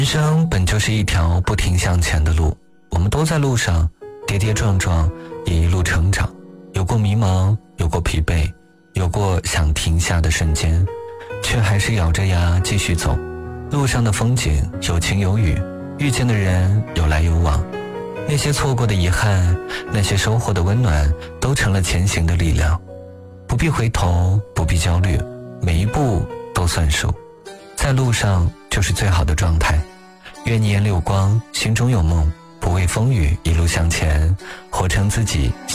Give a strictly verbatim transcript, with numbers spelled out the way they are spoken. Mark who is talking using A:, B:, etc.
A: 人生本就是一条不停向前的路，我们都在路上跌跌撞撞，也一路成长，有过迷茫，有过疲惫，有过想停下的瞬间，却还是咬着牙继续走。路上的风景有晴有雨，遇见的人有来有往，那些错过的遗憾，那些收获的温暖，都成了前行的力量。不必回头，不必焦虑，每一步都算数，在路上就是最好的状态。愿你眼里有光，心中有梦，不畏风雨，一路向前，活成自己